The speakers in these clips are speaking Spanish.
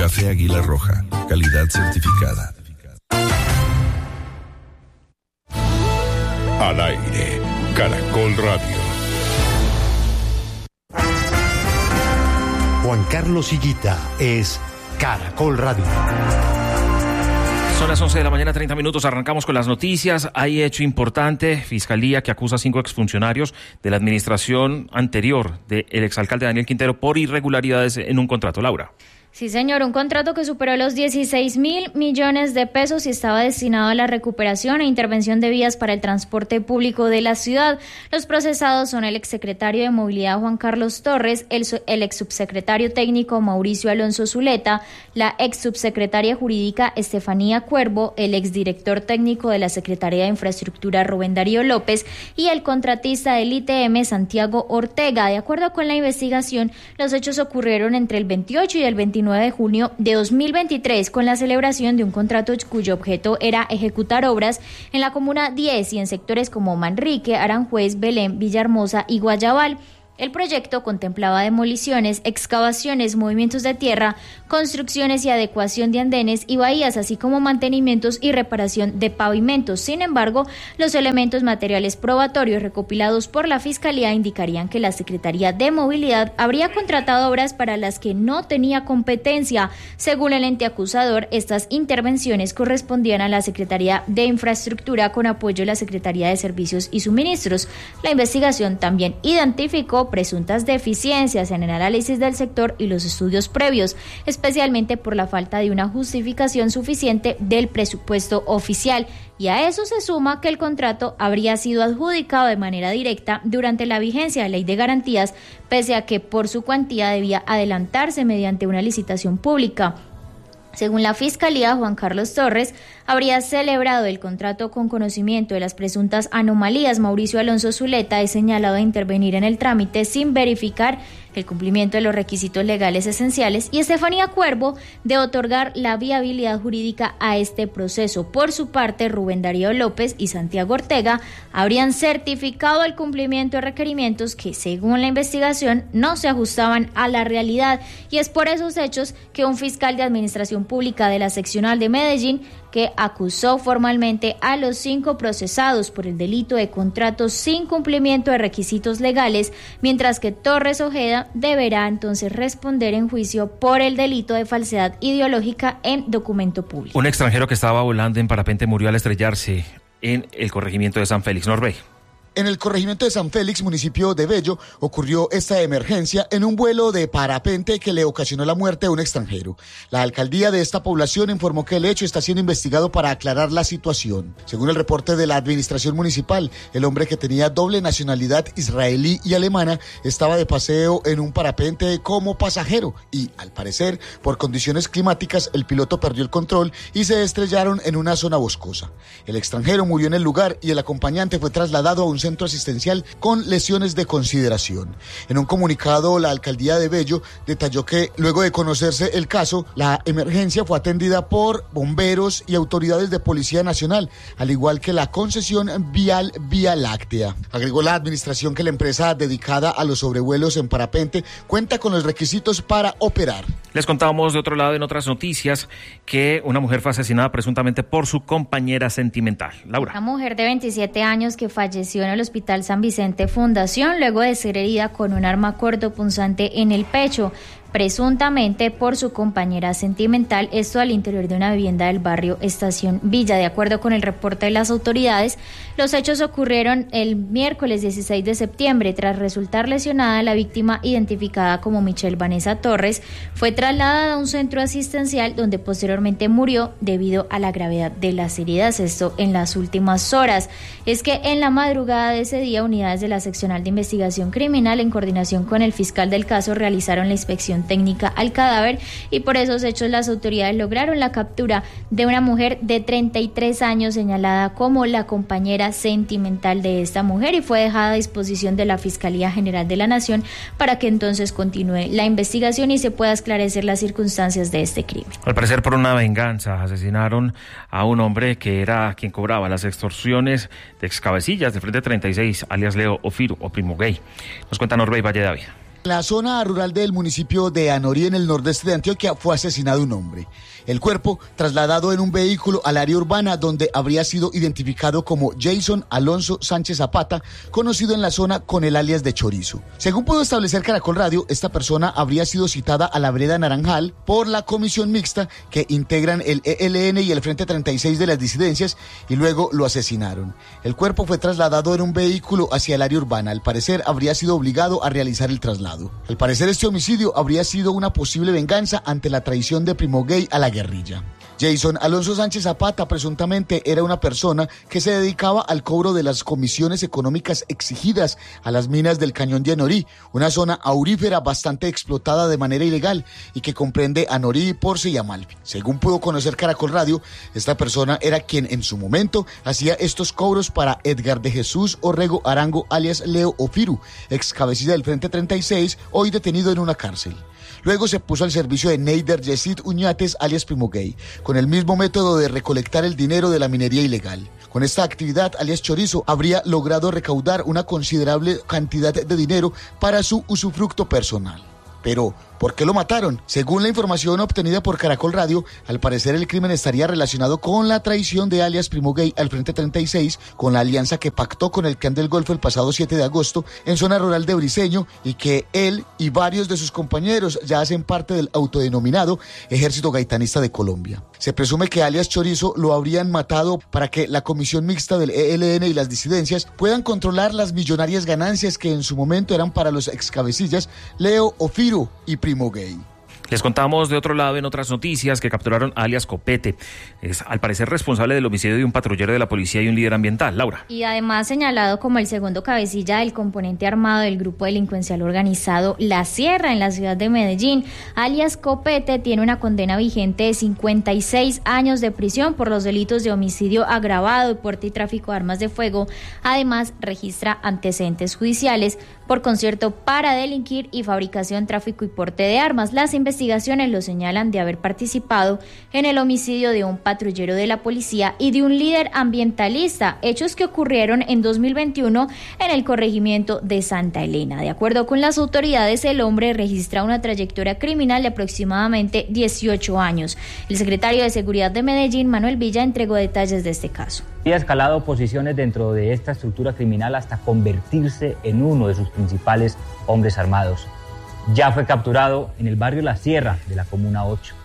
Café Águila Roja, calidad certificada. Al aire, Caracol Radio. Juan Carlos Higuita es Caracol Radio. Son las 11 de la mañana, 30 minutos. Arrancamos con las noticias. Hay hecho importante. Fiscalía que acusa a 5 exfuncionarios de la administración anterior del exalcalde Daniel Quintero por irregularidades en un contrato. Laura. Sí, señor, un contrato que superó los 16.000 millones de pesos y estaba destinado a la recuperación e intervención de vías para el transporte público de la ciudad. Los procesados son el exsecretario de Movilidad Juan Carlos Torres, el exsubsecretario técnico Mauricio Alonso Zuleta, la exsubsecretaria jurídica Estefanía Cuervo, el exdirector técnico de la Secretaría de Infraestructura Rubén Darío López y el contratista del ITM Santiago Ortega. De acuerdo con la investigación, los hechos ocurrieron entre el 28 y el 29 de junio de 2023 con la celebración de un contrato cuyo objeto era ejecutar obras en la Comuna 10 y en sectores como Manrique, Aranjuez, Belén, Villahermosa y Guayabal. El proyecto contemplaba demoliciones, excavaciones, movimientos de tierra, construcciones y adecuación de andenes y bahías, así como mantenimientos y reparación de pavimentos. Sin embargo, los elementos materiales probatorios recopilados por la Fiscalía indicarían que la Secretaría de Movilidad habría contratado obras para las que no tenía competencia. Según el ente acusador, estas intervenciones correspondían a la Secretaría de Infraestructura con apoyo de la Secretaría de Servicios y Suministros. La investigación también identificó presuntas deficiencias en el análisis del sector y los estudios previos, especialmente por la falta de una justificación suficiente del presupuesto oficial. Y a eso se suma que el contrato habría sido adjudicado de manera directa durante la vigencia de Ley de Garantías, pese a que por su cuantía debía adelantarse mediante una licitación pública. Según la Fiscalía, Juan Carlos Torres habría celebrado el contrato con conocimiento de las presuntas anomalías. Mauricio Alonso Zuleta es señalado de intervenir en el trámite sin verificar el cumplimiento de los requisitos legales esenciales y Estefanía Cuervo de otorgar la viabilidad jurídica a este proceso. Por su parte, Rubén Darío López y Santiago Ortega habrían certificado el cumplimiento de requerimientos que, según la investigación, no se ajustaban a la realidad, y es por esos hechos que un fiscal de Administración Pública de la Seccional de Medellín, que acusó formalmente a los 5 procesados por el delito de contratos sin cumplimiento de requisitos legales, mientras que Torres Ojeda deberá entonces responder en juicio por el delito de falsedad ideológica en documento público. Un extranjero que estaba volando en parapente murió al estrellarse en el corregimiento de San Félix. Norbey. En el corregimiento de San Félix, municipio de Bello, ocurrió esta emergencia en un vuelo de parapente que le ocasionó la muerte a un extranjero. La alcaldía de esta población informó que el hecho está siendo investigado para aclarar la situación. Según el reporte de la administración municipal, el hombre, que tenía doble nacionalidad israelí y alemana, estaba de paseo en un parapente como pasajero y, al parecer, por condiciones climáticas, el piloto perdió el control y se estrellaron en una zona boscosa. El extranjero murió en el lugar y el acompañante fue trasladado a un centro asistencial con lesiones de consideración. En un comunicado, la alcaldía de Bello detalló que, luego de conocerse el caso, la emergencia fue atendida por bomberos y autoridades de Policía Nacional, al igual que la concesión vial Vía Láctea. Agregó la administración que la empresa dedicada a los sobrevuelos en parapente cuenta con los requisitos para operar. Les contábamos de otro lado, en otras noticias, que una mujer fue asesinada presuntamente por su compañera sentimental. Laura. Una mujer de 27 años que falleció en el Hospital San Vicente Fundación luego de ser herida con un arma cortopunzante en el pecho, presuntamente por su compañera sentimental, esto al interior de una vivienda del barrio Estación Villa. De acuerdo con el reporte de las autoridades, los hechos ocurrieron el miércoles 16 de septiembre. Tras resultar lesionada, la víctima, identificada como Michelle Vanessa Torres, fue trasladada a un centro asistencial donde posteriormente murió debido a la gravedad de las heridas, esto en las últimas horas. Es que en la madrugada de ese día, unidades de la Seccional de Investigación Criminal, en coordinación con el fiscal del caso, realizaron la inspección técnica al cadáver y por esos hechos las autoridades lograron la captura de una mujer de 33 años señalada como la compañera sentimental de esta mujer y fue dejada a disposición de la Fiscalía General de la Nación para que entonces continúe la investigación y se pueda esclarecer las circunstancias de este crimen. Al parecer, por una venganza, asesinaron a un hombre que era quien cobraba las extorsiones de excabecillas de Frente 36, alias Leo Ofiru o Primo Gay. Nos cuenta Norbey Valle David. En la zona rural del municipio de Anorí, en el nordeste de Antioquia, fue asesinado un hombre. El cuerpo trasladado en un vehículo al área urbana, donde habría sido identificado como Jason Alonso Sánchez Zapata, conocido en la zona con el alias de Chorizo. Según pudo establecer Caracol Radio, esta persona habría sido citada a la vereda Naranjal por la comisión mixta que integran el ELN y el Frente 36 de las disidencias, y luego lo asesinaron. El cuerpo fue trasladado en un vehículo hacia el área urbana. Al parecer habría sido obligado a realizar el traslado. Al parecer, este homicidio habría sido una posible venganza ante la traición de Primo Gay a la guerrilla. Jason Alonso Sánchez Zapata presuntamente era una persona que se dedicaba al cobro de las comisiones económicas exigidas a las minas del Cañón de Anorí, una zona aurífera bastante explotada de manera ilegal y que comprende Anorí, Porce y Amalfi. Según pudo conocer Caracol Radio, esta persona era quien en su momento hacía estos cobros para Edgar de Jesús Orrego Arango, alias Leo Ofiru, ex cabecilla del Frente 36, hoy detenido en una cárcel. Luego se puso al servicio de Neider Yesid Uñates, alias Primo Gay, con el mismo método de recolectar el dinero de la minería ilegal. Con esta actividad, alias Chorizo habría logrado recaudar una considerable cantidad de dinero para su usufructo personal. Pero, ¿por qué lo mataron? Según la información obtenida por Caracol Radio, al parecer el crimen estaría relacionado con la traición de alias Primo Gay al Frente 36, con la alianza que pactó con el Clan del Golfo el pasado 7 de agosto en zona rural de Briceño, y que él y varios de sus compañeros ya hacen parte del autodenominado Ejército Gaitanista de Colombia. Se presume que alias Chorizo lo habrían matado para que la comisión mixta del ELN y las disidencias puedan controlar las millonarias ganancias que en su momento eran para los excabecillas Leo Ofiru y Primo Gay. Les contamos de otro lado en otras noticias que capturaron a alias Copete. Es al parecer responsable del homicidio de un patrullero de la policía y un líder ambiental. Laura. Y además señalado como el segundo cabecilla del componente armado del grupo delincuencial organizado La Sierra en la ciudad de Medellín. Alias Copete tiene una condena vigente de 56 años de prisión por los delitos de homicidio agravado, porte y tráfico de armas de fuego. Además, registra antecedentes judiciales por concierto para delinquir y fabricación, tráfico y porte de armas. Las investigaciones lo señalan de haber participado en el homicidio de un patrullero de la policía y de un líder ambientalista, hechos que ocurrieron en 2021 en el corregimiento de Santa Elena. De acuerdo con las autoridades, el hombre registra una trayectoria criminal de aproximadamente 18 años. El secretario de Seguridad de Medellín, Manuel Villa, entregó detalles de este caso. Ha escalado posiciones dentro de esta estructura criminal hasta convertirse en uno de sus principales hombres armados. Ya fue capturado en el barrio La Sierra de la Comuna 8.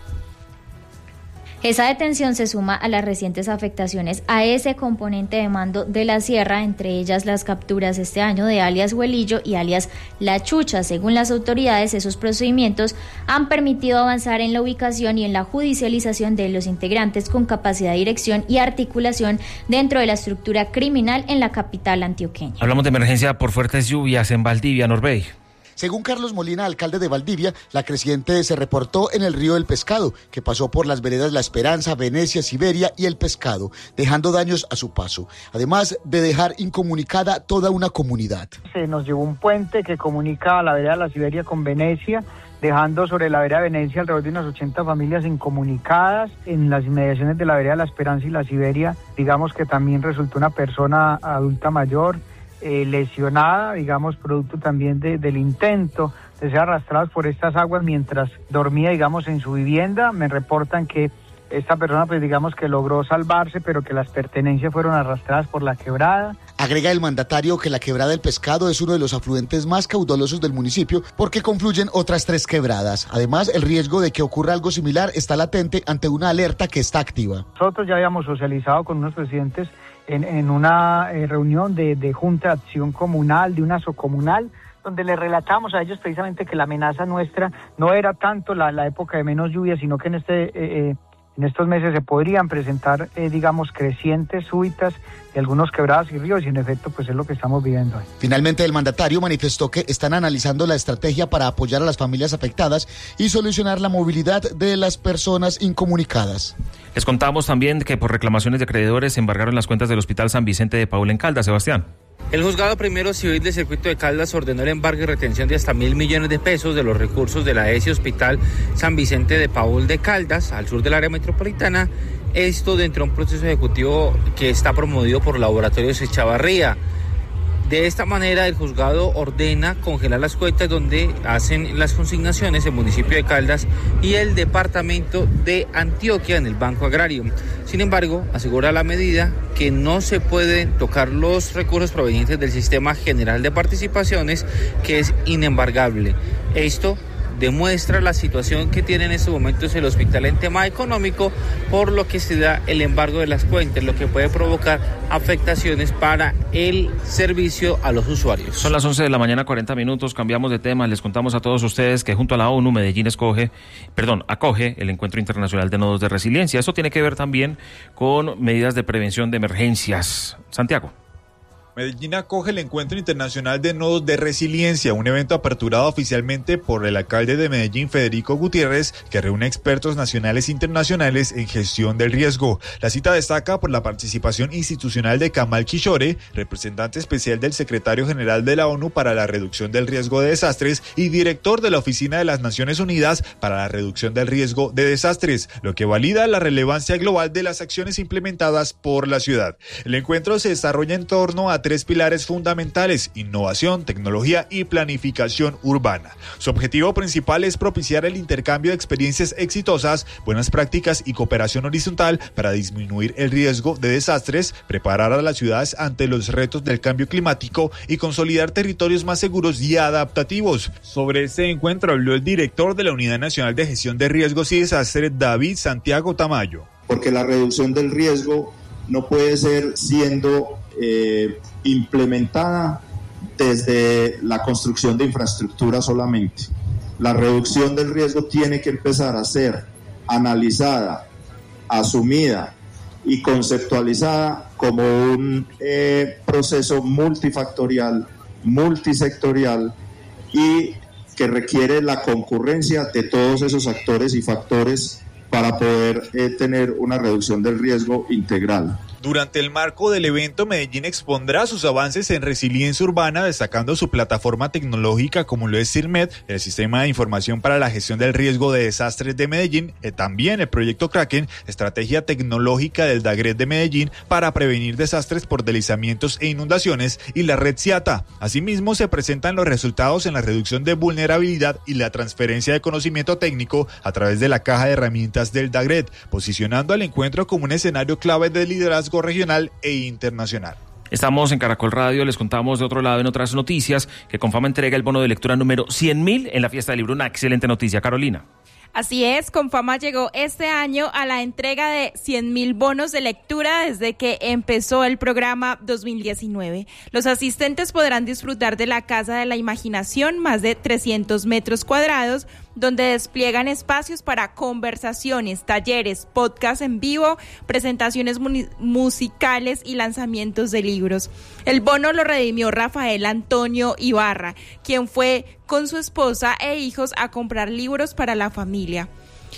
Esa detención se suma a las recientes afectaciones a ese componente de mando de La Sierra, entre ellas las capturas este año de alias Huelillo y alias La Chucha. Según las autoridades, esos procedimientos han permitido avanzar en la ubicación y en la judicialización de los integrantes con capacidad de dirección y articulación dentro de la estructura criminal en la capital antioqueña. Hablamos de emergencia por fuertes lluvias en Valdivia, Norbey. Según Carlos Molina, alcalde de Valdivia, la creciente se reportó en el río El Pescado, que pasó por las veredas La Esperanza, Venecia, Siberia y El Pescado, dejando daños a su paso, además de dejar incomunicada toda una comunidad. Se nos llevó un puente que comunica a la vereda La Siberia con Venecia, dejando sobre la vereda Venecia alrededor de unas 80 familias incomunicadas. En las inmediaciones de la vereda La Esperanza y La Siberia, digamos que también resultó una persona adulta mayor, lesionada, digamos, producto también del intento de ser arrastrados por estas aguas mientras dormía, digamos, en su vivienda. Me reportan que esta persona, pues digamos que logró salvarse, pero que las pertenencias fueron arrastradas por la quebrada. Agrega el mandatario que la quebrada del Pescado es uno de los afluentes más caudalosos del municipio porque confluyen otras 3 quebradas. Además, el riesgo de que ocurra algo similar está latente ante una alerta que está activa. Nosotros ya habíamos socializado con unos presidentes en una reunión de Junta de Acción Comunal, de una socomunal, donde le relatamos a ellos precisamente que la amenaza nuestra no era tanto la época de menos lluvia, sino que en estos meses se podrían presentar, digamos, crecientes súbitas de algunos quebradas y ríos, y en efecto, pues es lo que estamos viviendo hoy. Finalmente, el mandatario manifestó que están analizando la estrategia para apoyar a las familias afectadas y solucionar la movilidad de las personas incomunicadas. Les contamos también que por reclamaciones de acreedores se embargaron las cuentas del Hospital San Vicente de Paul en Caldas, Sebastián. El Juzgado Primero Civil del Circuito de Caldas ordenó el embargo y retención de hasta 1.000 millones de pesos de los recursos de la ESI Hospital San Vicente de Paul de Caldas, al sur del área metropolitana. Esto dentro de un proceso ejecutivo que está promovido por Laboratorios Echavarría. De esta manera, el juzgado ordena congelar las cuentas donde hacen las consignaciones el municipio de Caldas y el departamento de Antioquia en el Banco Agrario. Sin embargo, asegura la medida que no se pueden tocar los recursos provenientes del Sistema General de Participaciones, que es inembargable. Esto demuestra la situación que tiene en estos momentos el hospital en tema económico, por lo que se da el embargo de las cuentas, lo que puede provocar afectaciones para el servicio a los usuarios. Son las 11 de la mañana, 40 minutos, cambiamos de tema. Les contamos a todos ustedes que junto a la ONU, Medellín acoge el Encuentro Internacional de Nodos de Resiliencia. Esto tiene que ver también con medidas de prevención de emergencias. Santiago. Medellín acoge el Encuentro Internacional de Nodos de Resiliencia, un evento aperturado oficialmente por el alcalde de Medellín, Federico Gutiérrez, que reúne expertos nacionales e internacionales en gestión del riesgo. La cita destaca por la participación institucional de Kamal Kishore, representante especial del secretario general de la ONU para la reducción del riesgo de desastres y director de la Oficina de las Naciones Unidas para la reducción del riesgo de desastres, lo que valida la relevancia global de las acciones implementadas por la ciudad. El encuentro se desarrolla en torno a 3 pilares fundamentales: innovación, tecnología y planificación urbana. Su objetivo principal es propiciar el intercambio de experiencias exitosas, buenas prácticas y cooperación horizontal para disminuir el riesgo de desastres, preparar a las ciudades ante los retos del cambio climático y consolidar territorios más seguros y adaptativos. Sobre este encuentro habló el director de la Unidad Nacional de Gestión de Riesgos y Desastres, David Santiago Tamayo. Porque la reducción del riesgo no puede ser siendo implementada desde la construcción de infraestructura solamente. La reducción del riesgo tiene que empezar a ser analizada, asumida y conceptualizada como un proceso multifactorial, multisectorial y que requiere la concurrencia de todos esos actores y factores para poder tener una reducción del riesgo integral. Durante el marco del evento, Medellín expondrá sus avances en resiliencia urbana, destacando su plataforma tecnológica como lo es CIRMED, el Sistema de Información para la Gestión del Riesgo de Desastres de Medellín, también el proyecto Kraken, estrategia tecnológica del DAGRED de Medellín para prevenir desastres por deslizamientos e inundaciones, y la red CIATA. Asimismo, se presentan los resultados en la reducción de vulnerabilidad y la transferencia de conocimiento técnico a través de la caja de herramientas del DAGRED, posicionando al encuentro como un escenario clave de liderazgo regional e internacional. Estamos en Caracol Radio, les contamos de otro lado en otras noticias que Confama entrega el bono de lectura número 100.000 en la fiesta del libro. Una excelente noticia, Carolina. Así es, Confama llegó este año a la entrega de 100.000 bonos de lectura desde que empezó el programa 2019. Los asistentes podrán disfrutar de la Casa de la Imaginación, más de 300 metros cuadrados, donde despliegan espacios para conversaciones, talleres, podcasts en vivo, presentaciones musicales y lanzamientos de libros. El bono lo redimió Rafael Antonio Ibarra, quien fue con su esposa e hijos a comprar libros para la familia.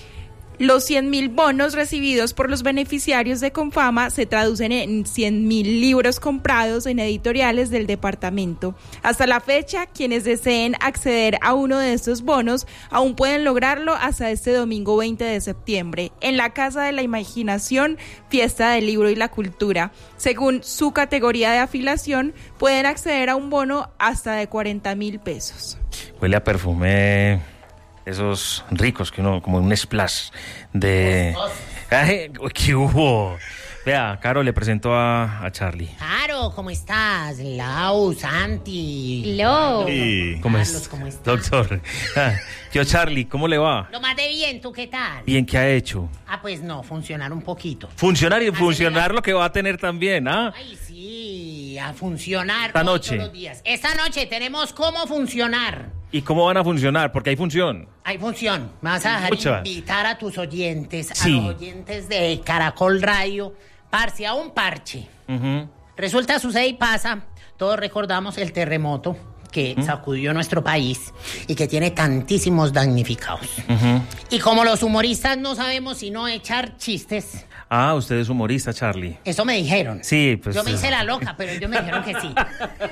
Los 100.000 bonos recibidos por los beneficiarios de Confama se traducen en 100.000 libros comprados en editoriales del departamento. Hasta la fecha, quienes deseen acceder a uno de estos bonos aún pueden lograrlo hasta este domingo 20 de septiembre en la Casa de la Imaginación, Fiesta del Libro y la Cultura. Según su categoría de afiliación, pueden acceder a un bono hasta de 40.000 pesos. Huele a perfume, esos ricos que uno, como un splash de... Ay, ¿qué hubo? Vea, Caro le presentó a Charlie. Caro, ¿cómo estás? Lau, Santi. Hello. ¿Cómo Carlos, ¿cómo estás? Doctor. Tío Charlie, ¿cómo le va? Lo más de bien, ¿tú qué tal? Bien, ¿qué ha hecho? Pues no, funcionar un poquito. Funcionar y funcionar lo que va a tener también, ¿ah? Ay, sí, a funcionar esta noche. Todos los días. Esta noche tenemos cómo funcionar. ¿Y cómo van a funcionar? Porque hay función. Hay función. Me vas a dejar invitar a tus oyentes, sí, a los oyentes de Caracol Radio, parce, a un parche. Resulta, sucede y pasa, todos recordamos el terremoto que sacudió nuestro país y que tiene tantísimos damnificados. Y como los humoristas no sabemos sino echar chistes. Ah, usted es humorista, Charlie. Eso me dijeron. Sí, pues... Yo me hice la loca, pero ellos me dijeron que sí.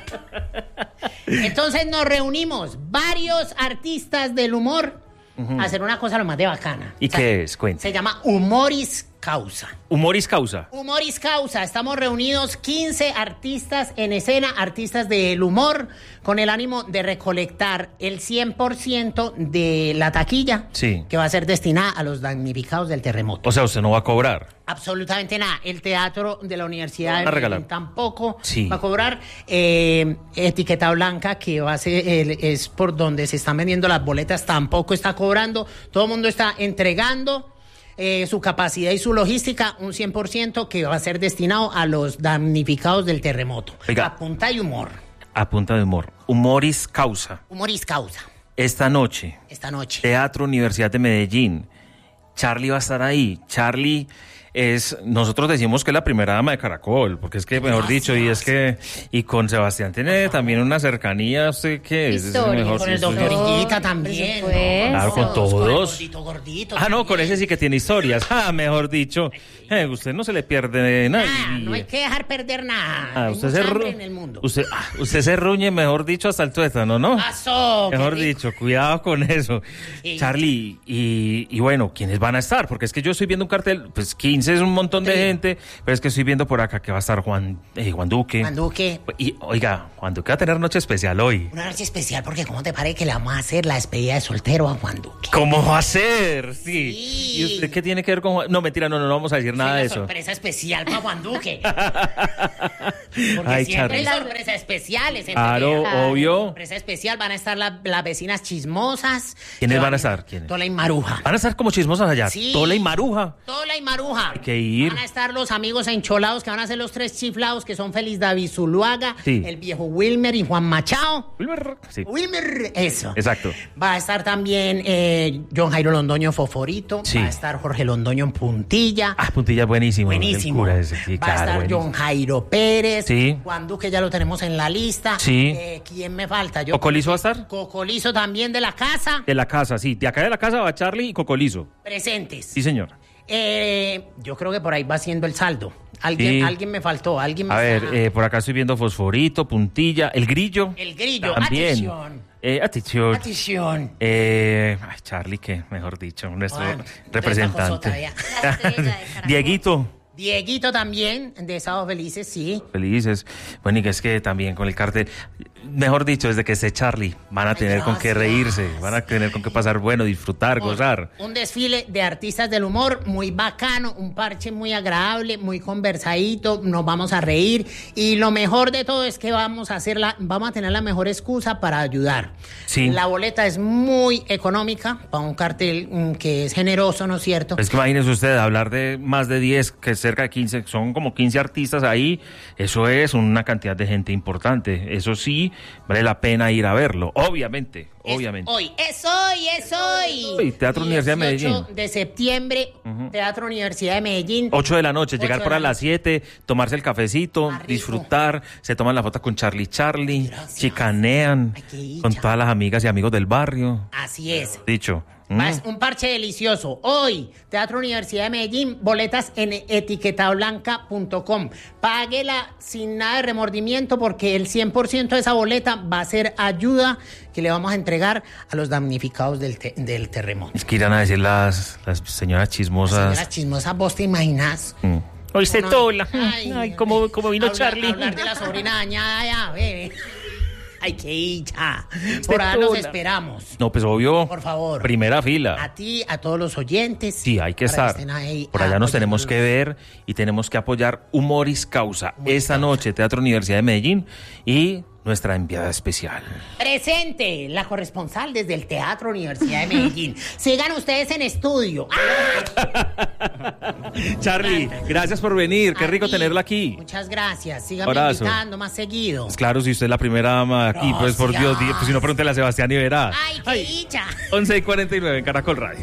Entonces nos reunimos varios artistas del humor a hacer una cosa lo más de bacana. ¿Y qué es? Cuente. Se llama Humoris causa. Humoris causa. Humoris causa. Estamos reunidos 15 artistas en escena, artistas del humor, con el ánimo de recolectar el 100% de la taquilla que va a ser destinada a los damnificados del terremoto. O sea, usted no va a cobrar. Absolutamente nada. El teatro de la Universidad de Medellín tampoco va a cobrar. Etiqueta Blanca, que va a ser, es por donde se están vendiendo las boletas, tampoco está cobrando. Todo el mundo está entregando su capacidad y su logística, un 100% que va a ser destinado a los damnificados del terremoto. Oiga, a punta de humor. A punta de humor. Humoris causa. Humoris causa. Esta noche. Teatro Universidad de Medellín. Charly va a estar ahí. Charly nosotros decimos que es la primera dama de Caracol, porque es que, mejor dicho, y con Sebastián tiene también una cercanía, ¿usted qué es? Con el doctor Higuita también. Claro, con todos. Gordito no, con ese sí que tiene historias. Mejor dicho, usted no se le pierde nada. No hay que dejar perder nada. Usted hay mucha hambre en el mundo. Usted se ruñe, mejor dicho, hasta el tuétano, ¿no? Mejor dicho, cuidado con eso. Sí. Charly, y bueno, ¿quiénes van a estar? Porque es que yo estoy viendo un cartel, pues 15 es un montón de gente, pero es que estoy viendo por acá que va a estar Juan Duque. Juan Duque. Y, oiga, Juan Duque va a tener noche especial hoy. Una noche especial, porque ¿cómo te parece que le vamos a hacer la despedida de soltero a Juan Duque? ¿Cómo va a ser? Sí. ¿Y usted qué tiene que ver con Juan? No, mentira, no vamos a decir nada de eso. Sorpresa especial para Juan Duque. Porque Ay, siempre hay Charly. sorpresas especiales. Claro, obvio. Sorpresa especial, van a estar las vecinas chismosas. ¿Quiénes van a estar? ¿Quiénes? Tola y Maruja. ¿Van a estar como chismosas allá? Sí. Tola y Maruja. Tola y Maruja. Hay que ir. Van a estar los amigos encholados, que van a ser los tres chiflados, que son Félix David Zuluaga, el viejo Wilmer y Juan Machado. Wilmer, eso. Exacto. Va a estar también John Jairo Londoño Foforito. Va a estar Jorge Londoño en Puntilla. Puntilla buenísimo. Buenísimo. El cura ese, sí, va a estar buenísimo. John Jairo Pérez. Sí. Juan Duque ya lo tenemos en la lista. Sí. ¿Quién me falta? ¿Cocolizo va a estar? Cocolizo también de la casa. De la casa, sí. De acá de la casa va Charly y Cocolizo. Presentes. Sí, señor. Yo creo que por ahí va siendo el saldo. Alguien me faltó. A ver, por acá estoy viendo Fosforito, Puntilla, El Grillo. El Grillo, también. Atención. Charly, que mejor dicho, nuestro representante. Dieguito también, de Sábados Felices, sí. Felices. Bueno, y que es que también con el cartel, mejor dicho, desde que esté Charly, van a tener con qué reírse, van a tener con qué pasar bueno, disfrutar, gozar. Un desfile de artistas del humor muy bacano, un parche muy agradable, muy conversadito, nos vamos a reír, y lo mejor de todo es que vamos a tener la mejor excusa para ayudar. Sí. La boleta es muy económica para un cartel que es generoso, ¿no es cierto? Es que imagínese usted, hablar de más de 10, que cerca de 15, son como 15 artistas ahí, eso es una cantidad de gente importante, eso sí, vale la pena ir a verlo, obviamente. Es hoy. Teatro Universidad de Medellín. 18 de septiembre, Teatro Universidad de Medellín. 8 de la noche, llegar por a las 7, tomarse el cafecito, disfrutar, se toman la foto con Charly, chicanean con todas las amigas y amigos del barrio. Así es. Dicho. Es un parche delicioso. Hoy, Teatro Universidad de Medellín, boletas en etiquetablanca.com. Páguela sin nada de remordimiento, porque el 100% de esa boleta va a ser ayuda que le vamos a entregar a los damnificados del terremoto. Es que irán a decir las señoras chismosas. Las señoras chismosas, ¿vos te imaginas? Oíste Tola. Ay, como vino Charly. Hablar de la sobrina dañada ya, bebé. Ay, qué hincha. Por ahora nos esperamos. No, pues obvio. Por favor. Primera fila. A ti, a todos los oyentes. Sí, hay que estar. Por allá nos tenemos que ver y tenemos que apoyar Humoris Causa. Esta noche, Teatro Universidad de Medellín y nuestra enviada especial. Presente, la corresponsal desde el Teatro Universidad de Medellín. Sigan ustedes en estudio. Charly, gracias por venir. Qué rico tenerla aquí. Muchas gracias. Síganme invitando más seguido. Pues claro, si usted es la primera dama aquí, pues por Dios, pues si no, pregúntele a Sebastián y verá. Ay, qué dicha. 11:49 en Caracol Radio.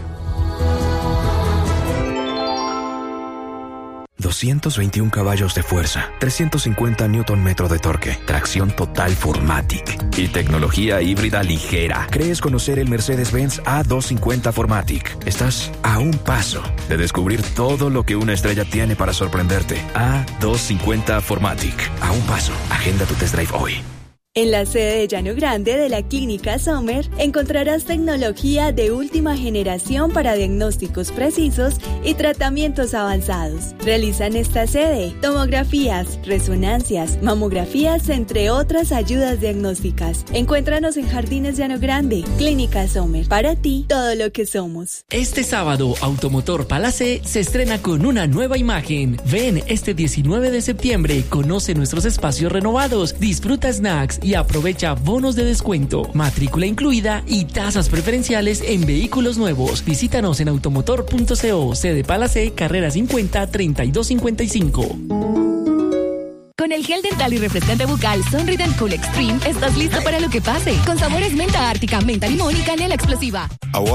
221 caballos de fuerza, 350 Nm de torque, tracción total 4MATIC y tecnología híbrida ligera. ¿Crees conocer el Mercedes-Benz A250 4MATIC? Estás a un paso de descubrir todo lo que una estrella tiene para sorprenderte. A250 4MATIC. A un paso. Agenda tu test drive hoy. En la sede de Llano Grande de la Clínica Sommer encontrarás tecnología de última generación para diagnósticos precisos y tratamientos avanzados. Realizan esta sede tomografías, resonancias, mamografías, entre otras ayudas diagnósticas. Encuéntranos en Jardines Llano Grande, Clínica Sommer. Para ti, todo lo que somos. Este sábado, Automotor Palacé se estrena con una nueva imagen. Ven este 19 de septiembre, conoce nuestros espacios renovados, disfruta snacks y aprovecha bonos de descuento, matrícula incluida y tasas preferenciales en vehículos nuevos. Visítanos en automotor.co, sede Palacé, carrera 50 3255. Con el gel dental y refrescante bucal Sonrident Cool Extreme estás listo para lo que pase. Con sabores menta ártica, menta limón y canela explosiva.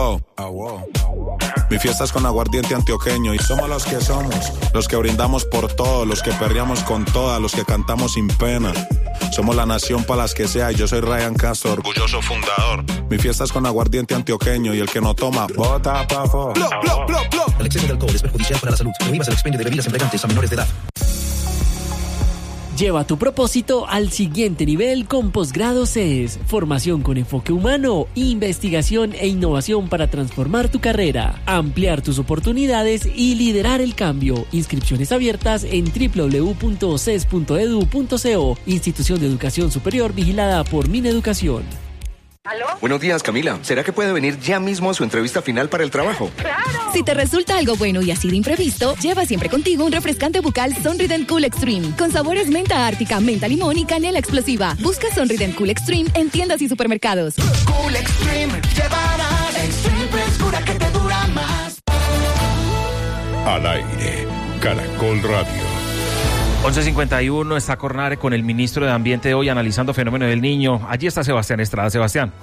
Mi fiesta es con aguardiente antioqueño y somos los que somos, los que brindamos por todo, los que perreamos con todas, los que cantamos sin pena. Somos la nación para las que sea y yo soy Ryan Castro, orgulloso fundador. Mi fiesta es con aguardiente antioqueño y el que no toma, bota pa' fuera. El exceso de alcohol es perjudicial para la salud. Prohíbas el expendio de bebidas embriagantes a menores de edad. Lleva tu propósito al siguiente nivel con Posgrado CES. Formación con enfoque humano, investigación e innovación para transformar tu carrera, ampliar tus oportunidades y liderar el cambio. Inscripciones abiertas en www.ces.edu.co. Institución de Educación Superior vigilada por Mineducación. ¿Aló? Buenos días, Camila. ¿Será que puede venir ya mismo a su entrevista final para el trabajo? ¡Claro! Si te resulta algo bueno y así de imprevisto, lleva siempre contigo un refrescante bucal Sonrident Cool Extreme con sabores menta ártica, menta limón y canela explosiva. Busca Sonrident Cool Extreme en tiendas y supermercados. Cool Extreme, llevarás Extreme frescura que te dura más. Al aire, Caracol Radio. 11:51 está Cornare con el ministro de Ambiente hoy analizando fenómeno del Niño. Allí está Sebastián Estrada. Sebastián.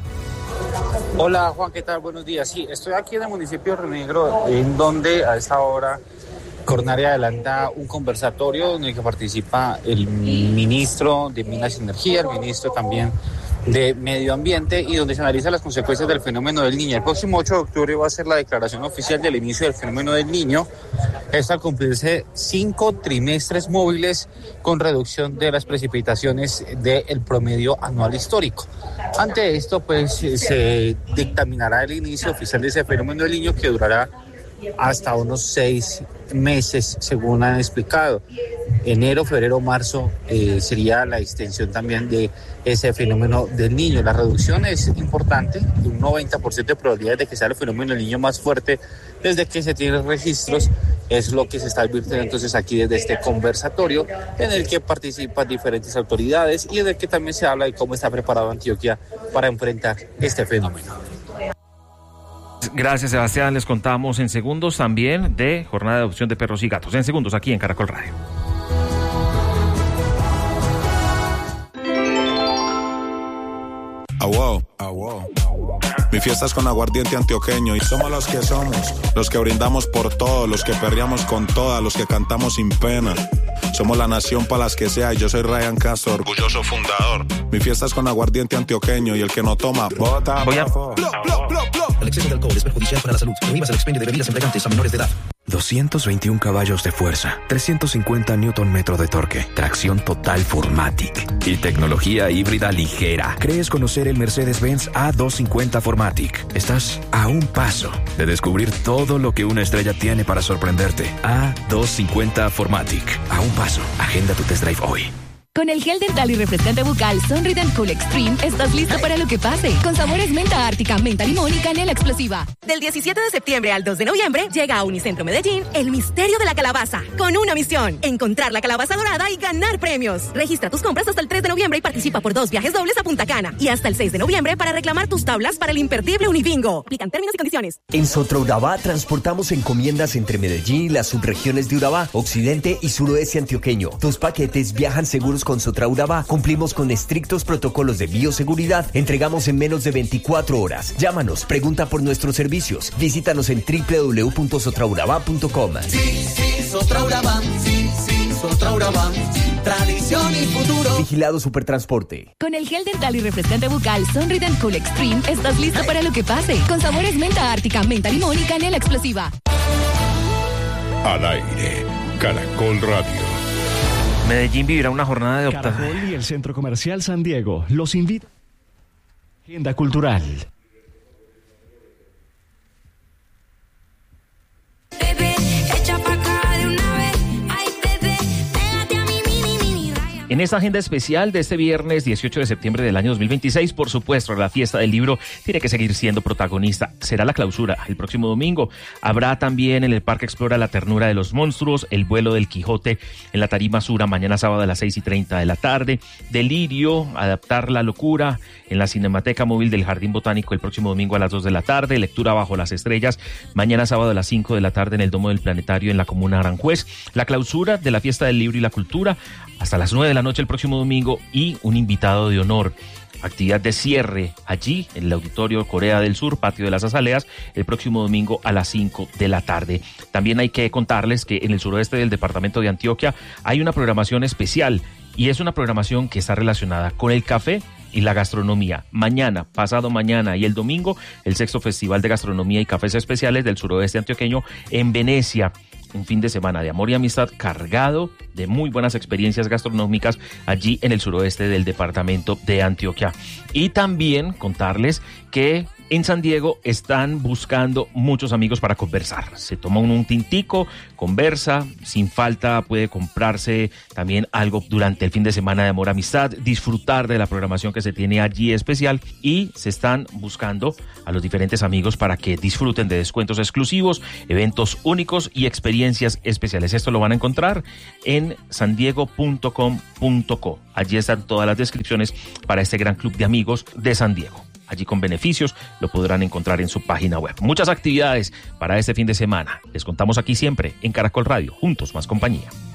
Hola Juan, ¿qué tal? Buenos días. Sí, estoy aquí en el municipio de Río Negro, en donde a esta hora Cornare adelanta un conversatorio en el que participa el ministro de Minas y Energía, el ministro también de Medio Ambiente, y donde se analizan las consecuencias del fenómeno del Niño. El próximo 8 de octubre va a ser la declaración oficial del inicio del fenómeno del Niño. Esto al cumplirse 5 trimestres móviles con reducción de las precipitaciones del promedio anual histórico. Ante esto, pues, se dictaminará el inicio oficial de ese fenómeno del Niño, que durará hasta unos 6 meses, según han explicado. Enero, febrero, marzo sería la extensión también de ese fenómeno del Niño. La reducción es importante, un 90% de probabilidades de que sea el fenómeno del Niño más fuerte desde que se tienen registros, es lo que se está advirtiendo entonces aquí desde este conversatorio, en el que participan diferentes autoridades y en el que también se habla de cómo está preparado Antioquia para enfrentar este fenómeno. Gracias, Sebastián. Les contamos en segundos también de jornada de adopción de perros y gatos. En segundos aquí en Caracol Radio. Mi fiesta es con aguardiente antioqueño y somos los que somos, los que brindamos por todo, los que perreamos con todas, los que cantamos sin pena. Somos la nación para las que sea y yo soy Ryan Castro, orgulloso fundador. Mi fiesta es con aguardiente antioqueño y el que no toma, bota pa' fuera. El exceso de alcohol es perjudicial para la salud. Prohíbas el expendio de bebidas embriagantes a menores de edad. 221 caballos de fuerza, 350 Nm de torque, tracción total Formatic y tecnología híbrida ligera. ¿Crees conocer el Mercedes-Benz A250 Formatic? Estás a un paso de descubrir todo lo que una estrella tiene para sorprenderte. A250 Formatic. A un paso. Agenda tu test drive hoy. Con el gel dental y refrescante bucal Sonrident Cool Extreme estás listo para lo que pase. Con sabores menta ártica, menta limón y canela explosiva. Del 17 de septiembre al 2 de noviembre llega a Unicentro Medellín el misterio de la calabaza. Con una misión: encontrar la calabaza dorada y ganar premios. Registra tus compras hasta el 3 de noviembre y participa por 2 viajes dobles a Punta Cana. Y hasta el 6 de noviembre para reclamar tus tablas para el imperdible Unibingo. Aplican términos y condiciones. En Sotraurabá transportamos encomiendas entre Medellín y las subregiones de Urabá, occidente y suroeste antioqueño. Tus paquetes viajan seguros con Sotraurabá. Cumplimos con estrictos protocolos de bioseguridad. Entregamos en menos de 24 horas. Llámanos, pregunta por nuestros servicios. Visítanos en www.sotraurabá.com. Sí, Sotraurabá. Sí, Sotraurabá. Tradición y futuro. Vigilado Supertransporte. Con el gel dental y refrescante bucal Sonrident Cool Extreme estás listo para lo que pase. Con sabores menta ártica, menta limón y canela explosiva. Al aire, Caracol Radio. Medellín vivirá una jornada de Caracol y el Centro Comercial San Diego los invita. Agenda cultural. En esta agenda especial de este viernes 18 de septiembre del año 2026, por supuesto, la fiesta del libro tiene que seguir siendo protagonista. Será la clausura el próximo domingo. Habrá también en el Parque Explora La Ternura de los Monstruos, El Vuelo del Quijote en la Tarima Sura, mañana sábado a las 6:30 de la tarde. Delirio, Adaptar la Locura en la Cinemateca Móvil del Jardín Botánico el próximo domingo a las 2 de la tarde. Lectura Bajo las Estrellas, mañana sábado a las 5 de la tarde en el Domo del Planetario en la Comuna Aranjuez. La clausura de la Fiesta del Libro y la Cultura hasta las 9 de la noche el próximo domingo y un invitado de honor. Actividad de cierre allí en el Auditorio Corea del Sur, Patio de las Azaleas, el próximo domingo a las 5 de la tarde. También hay que contarles que en el suroeste del departamento de Antioquia hay una programación especial y es una programación que está relacionada con el café y la gastronomía. Mañana, pasado mañana y el domingo, el 6º Festival de Gastronomía y Cafés Especiales del suroeste antioqueño en Venecia. Un fin de semana de amor y amistad cargado de muy buenas experiencias gastronómicas allí en el suroeste del departamento de Antioquia. Y también contarles que en San Diego están buscando muchos amigos para conversar. Se toma un tintico, conversa, sin falta puede comprarse también algo durante el fin de semana de amor y amistad, disfrutar de la programación que se tiene allí especial y se están buscando a los diferentes amigos para que disfruten de descuentos exclusivos, eventos únicos y experiencias especiales. Esto lo van a encontrar en sandiego.com.co. Allí están todas las descripciones para este gran club de amigos de San Diego. Allí con beneficios lo podrán encontrar en su página web. Muchas actividades para este fin de semana. Les contamos aquí siempre en Caracol Radio. Juntos, más compañía.